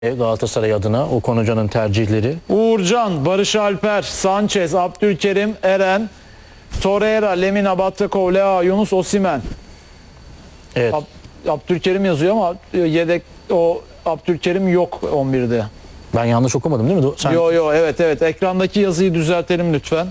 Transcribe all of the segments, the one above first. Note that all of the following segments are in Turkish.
Galatasaray adına Okan Hoca'nın tercihleri. Uğurcan, Barış Alper, Sanchez, Abdülkerim, Eren, Torreira, Lemina, Battakov, Lea, Yunus, Osimhen. Evet. Abdülkerim yazıyor ama yedek o Abdülkerim yok 11'de. Ben yanlış okumadım değil mi? Sen... Yo evet. Ekrandaki yazıyı düzeltelim lütfen.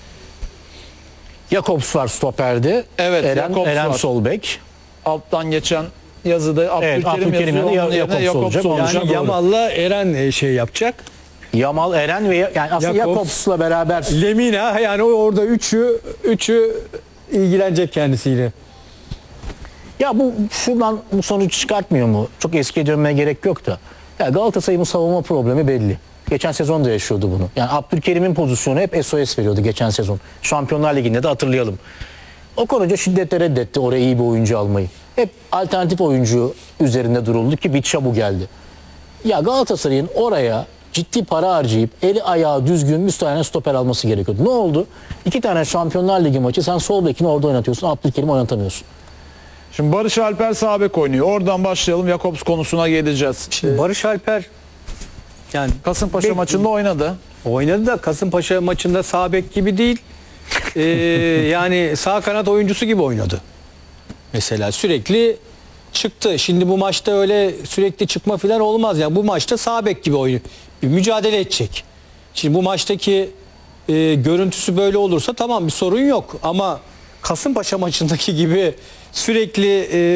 Jakobs var stoperde. Evet, Jakobs Eren var. sol bek. Alttan geçen yazıda Abdülkerim yazıyor. yanında Onun yerine Jakobs olacak. olacak. Yani Yamal'la Eren şey yapacak. Yamal, Eren ve yani aslında Jakobs, Jakobs'la beraber Lemina, yani orada üçü ilgilenecek kendisiyle. ya şuradan bu sonuç çıkartmıyor mu? Çok eskiye dönmeye gerek yok da. Ya Galatasaray'ın savunma problemi belli. Geçen sezon da yaşıyordu bunu. Yani Abdülkerim'in pozisyonu hep SOS veriyordu geçen sezon. Şampiyonlar Ligi'nde de hatırlayalım. Okan Hoca şiddetle reddetti oraya iyi bir oyuncu almayı. Hep alternatif oyuncu üzerinde duruldu ki Bitşa bu geldi. Ya Galatasaray'ın oraya ciddi para harcayıp eli ayağı düzgün bir tane stoper alması gerekiyordu. Ne oldu? 2 tane Şampiyonlar Ligi maçı sen sol bekini orada oynatıyorsun. Abdülkerim'i oynatamıyorsun. Şimdi Barış Alper sağ bek oynuyor. Oradan başlayalım. Jakobs konusuna geleceğiz. Şimdi Barış Alper yani Kasımpaşa maçında oynadı. oynadı da Kasımpaşa maçında sağ bek gibi değil. Yani sağ kanat oyuncusu gibi oynadı. Mesela sürekli çıktı. Şimdi bu maçta öyle sürekli çıkma falan olmaz. Yani bu maçta sağ bek gibi oynuyor. Bir mücadele edecek. Şimdi bu maçtaki görüntüsü böyle olursa tamam, bir sorun yok. Ama Kasımpaşa maçındaki gibi sürekli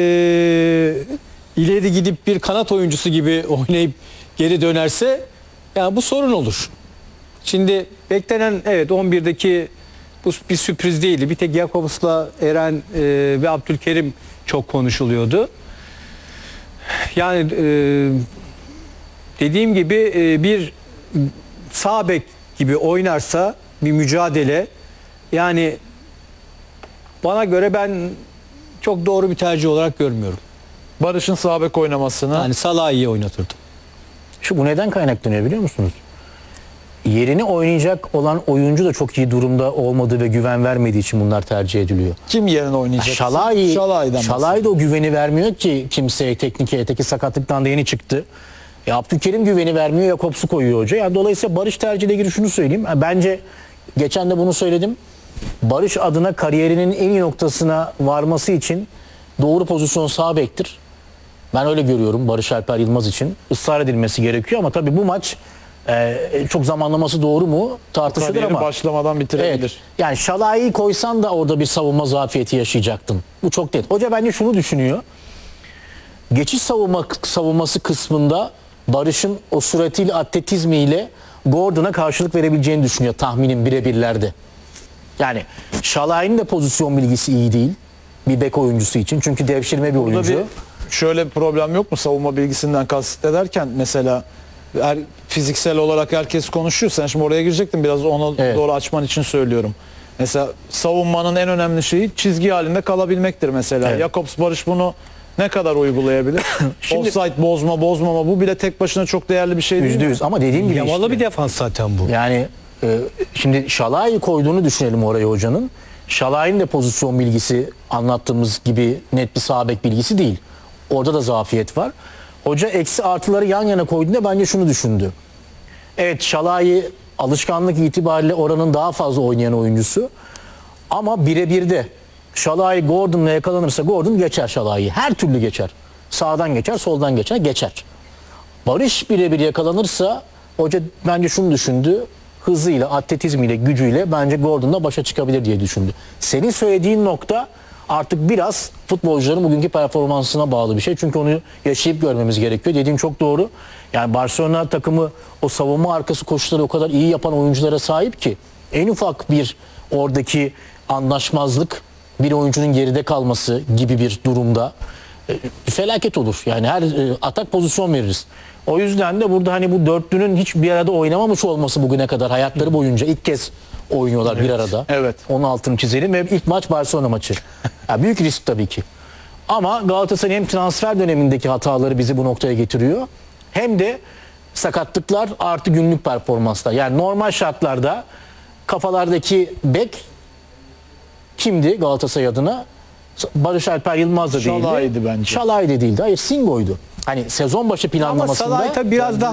ileri gidip bir kanat oyuncusu gibi oynayıp geri dönerse yani bu sorun olur. Şimdi beklenen, evet, 11'deki bu bir sürpriz değildi. Bir tek Jakobs'la Eren ve Abdülkerim çok konuşuluyordu. Yani dediğim gibi bir sağ bek gibi oynarsa bir mücadele, yani bana göre ben çok doğru bir tercih olarak görmüyorum. Barış'ın sağ bek oynamasını. Yani Salah'ı iyi oynatırdım. Bu neden kaynaklanıyor biliyor musunuz? Yerini oynayacak olan oyuncu da çok iyi durumda olmadığı ve güven vermediği için bunlar tercih ediliyor. Kim yerine oynayacak? Şalay da o güveni vermiyor ki kimseye, teknik heyeteki sakatlıktan da yeni çıktı. Abdülkerim güveni vermiyor, Jakobs'u koyuyor hoca. Yani dolayısıyla Barış tercihiyle ilgili şunu söyleyeyim. Bence geçen de bunu söyledim. Barış adına kariyerinin en iyi noktasına varması için doğru pozisyon sağ bektir. Ben öyle görüyorum Barış Alper Yılmaz için. Israr edilmesi gerekiyor ama tabii bu maç çok zamanlaması doğru mu tartışılır Kariyeri ama. başlamadan bitirebilir. Evet, yani Şalay'ı koysan da orada bir savunma zafiyeti yaşayacaktın. Bu çok net. Hoca bence şunu düşünüyor. Geçiş savunması kısmında Barış'ın o süratiyle, atletizmiyle Gordon'a karşılık verebileceğini düşünüyor tahminim birebirlerde. Yani Şalay'ın da pozisyon bilgisi iyi değil bir bek oyuncusu için. Çünkü devşirme bir Burada oyuncu. şöyle bir problem yok mu savunma bilgisinden kastederken, mesela fiziksel olarak herkes konuşuyor. Sen şimdi oraya girecektin, biraz ona Evet. doğru açman için söylüyorum. Mesela savunmanın en önemli şeyi çizgi halinde kalabilmektir mesela. Evet. Jakobs, Barış bunu ne kadar uygulayabilir? Şimdi- Offside bozmama bu bile tek başına çok değerli bir şey değil mi? %100 ama dediğim gibi Yamalı işte. bir defans zaten bu. Yani şimdi Şalay'ı koyduğunu düşünelim oraya hocanın. Şalay'ın da pozisyon bilgisi anlattığımız gibi net bir sağ bek bilgisi değil. Orada da zafiyet var. Hoca eksi artıları yan yana koyduğunda bence şunu düşündü. Evet, Şalay'ı alışkanlık itibariyle oranın daha fazla oynayan oyuncusu. Ama birebir de Şalay Gordon'la yakalanırsa Gordon geçer Şalay'ı. Her türlü geçer. Sağdan geçer, soldan geçer. Barış birebir yakalanırsa hoca bence şunu düşündü. Hızıyla, atletizmiyle, gücüyle bence Gordon'la başa çıkabilir diye düşündü. Senin söylediğin nokta artık biraz futbolcuların bugünkü performansına bağlı bir şey. Çünkü onu yaşayıp görmemiz gerekiyor. Dediğin çok doğru. Yani Barcelona takımı o savunma arkası koşuları o kadar iyi yapan oyunculara sahip ki en ufak bir oradaki anlaşmazlık, bir oyuncunun geride kalması gibi bir durumda felaket olur. Yani her atak pozisyon veririz. O yüzden de burada hani bu dörtlünün hiç bir arada oynamamış olması bugüne kadar hayatları boyunca ilk kez oynuyorlar bir arada. Evet. Onun altını çizelim ve ilk maç Barcelona maçı. Yani büyük risk tabii ki. Ama Galatasaray hem transfer dönemindeki hataları bizi bu noktaya getiriyor. Hem de sakatlıklar artı günlük performanslar. Yani normal şartlarda kafalardaki bek kimdi Galatasaray adına? Barış Alper Yılmaz da değildi. Şalay'dı bence. Şalay da değildi. Hayır, Singo'ydu. Hani sezon başı Ama planlamasında Salah'ı tabii biraz daha